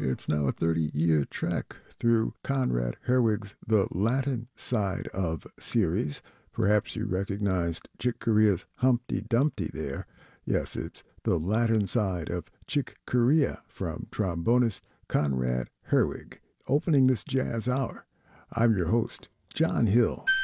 It's now a 30-year trek through Conrad Herwig's The Latin Side of series. Perhaps you recognized Chick Corea's Humpty Dumpty there. Yes, it's The Latin Side of Chick Corea from trombonist Conrad Herwig, opening this jazz hour. I'm your host, John Hill.